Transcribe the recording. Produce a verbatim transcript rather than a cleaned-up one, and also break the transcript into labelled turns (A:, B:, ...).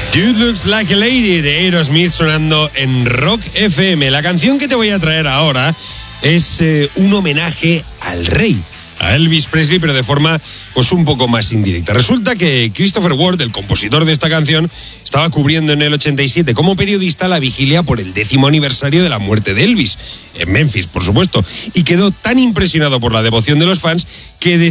A: Dude Looks Like a Lady de Aerosmith sonando en Rock F M. La canción que te voy a traer ahora es eh, un homenaje al rey, a Elvis Presley, pero de forma pues un poco más indirecta. Resulta que Christopher Ward, el compositor de esta canción, estaba cubriendo en el ochenta y siete como periodista la vigilia por el décimo aniversario de la muerte de Elvis, en Memphis, por supuesto, y quedó tan impresionado por la devoción de los fans que